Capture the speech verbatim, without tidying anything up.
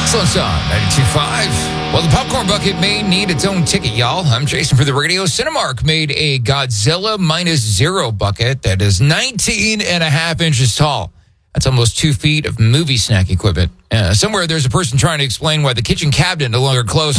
Excellent on ninety-two point five. Well, the Popcorn Bucket may need its own ticket, y'all. I'm Jason for the radio. Cinemark made a Godzilla Minus Zero bucket that is nineteen and a half inches tall. That's almost two feet of movie snack equipment. Uh, somewhere there's a person trying to explain why the kitchen cabinet no longer closed.